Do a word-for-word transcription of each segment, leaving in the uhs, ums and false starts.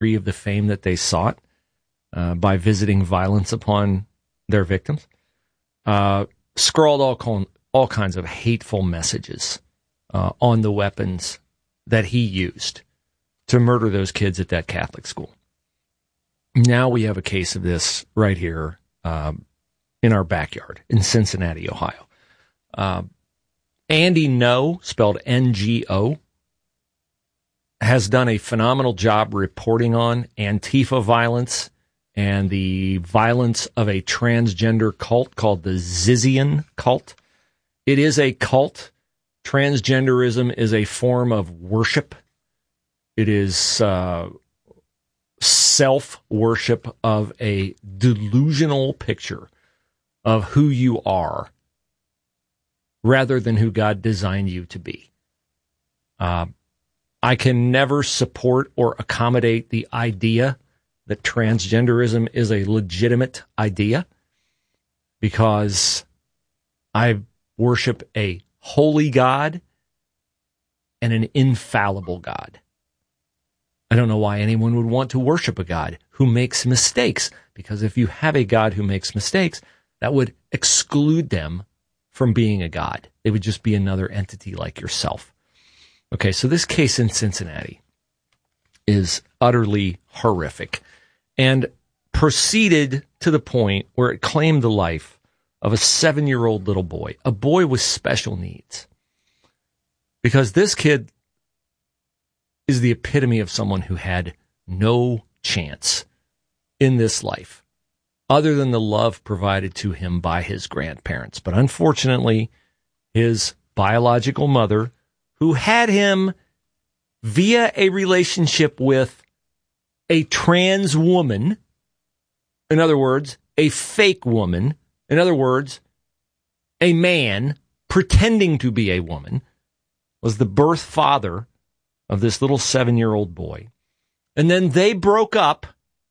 of the fame that they sought uh, by visiting violence upon their victims. Uh, scrawled all, con- all kinds of hateful messages uh, on the weapons that he used to murder those kids at that Catholic school. Now we have a case of this right here um, in our backyard in Cincinnati, Ohio. Uh, Andy Ngo, spelled N G O, has done a phenomenal job reporting on Antifa violence and the violence of a transgender cult called the Zizian cult. It is a cult. Transgenderism is a form of worship. It is uh, self-worship of a delusional picture of who you are rather than who God designed you to be. Uh, I can never support or accommodate the idea that transgenderism is a legitimate idea because I worship a holy God and an infallible God. I don't know why anyone would want to worship a God who makes mistakes, because if you have a God who makes mistakes, that would exclude them from being a God. They would just be another entity like yourself. Okay, so this case in Cincinnati is utterly horrific and proceeded to the point where it claimed the life of a seven-year-old little boy, a boy with special needs. Because this kid is the epitome of someone who had no chance in this life other than the love provided to him by his grandparents. But unfortunately, his biological mother, who had him via a relationship with a trans woman, in other words, a fake woman, in other words, a man pretending to be a woman, was the birth father of this little seven-year-old boy. And then they broke up,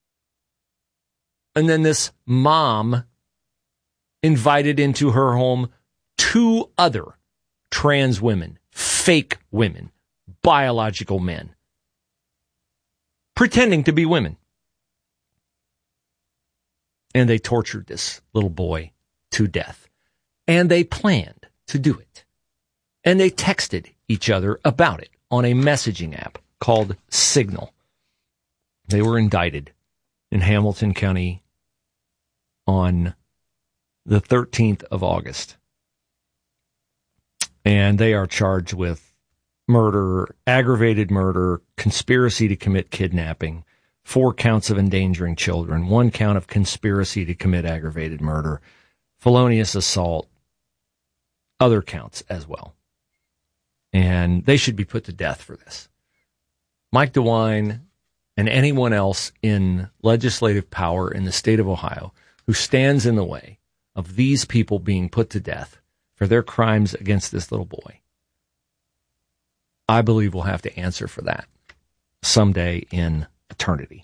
and then this mom invited into her home two other trans women, fake women, biological men, pretending to be women. And they tortured this little boy to death. And they planned to do it. And they texted each other about it on a messaging app called Signal. They were indicted in Hamilton County on the thirteenth of August. And they are charged with murder, aggravated murder, conspiracy to commit kidnapping, four counts of endangering children, one count of conspiracy to commit aggravated murder, felonious assault, other counts as well. And they should be put to death for this. Mike DeWine and anyone else in legislative power in the state of Ohio who stands in the way of these people being put to death for their crimes against this little boy, I believe will have to answer for that someday in eternity.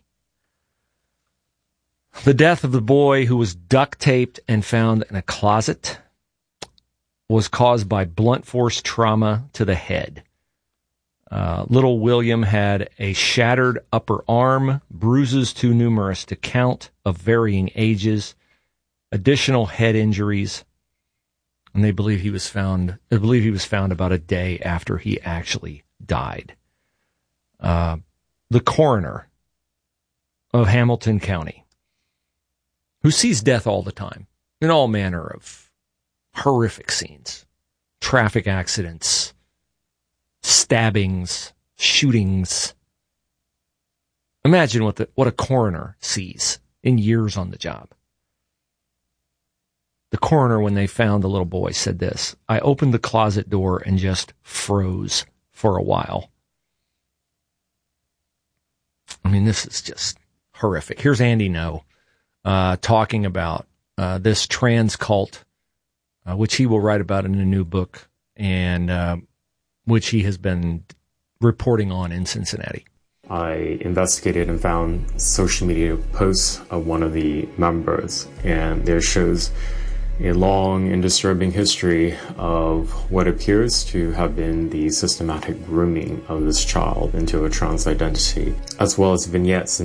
The death of the boy, who was duct taped and found in a closet, was caused by blunt force trauma to the head. Uh, little William had a shattered upper arm, bruises too numerous to count of varying ages, additional head injuries, and they believe he was found. They believe he was found about a day after he actually died. Uh, the coroner of Hamilton County, who sees death all the time in all manner of horrific scenes, traffic accidents, stabbings, shootings. Imagine what the what a coroner sees in years on the job. The coroner, when they found the little boy, said this: "I opened the closet door and just froze for a while." I mean, this is just horrific. Here's Andy Ngo uh, talking about uh, this trans cult, uh, which he will write about in a new book, and uh, which he has been reporting on in Cincinnati. I investigated and found social media posts of one of the members, and there shows a long and disturbing history of what appears to have been the systematic grooming of this child into a trans identity, as well as vignettes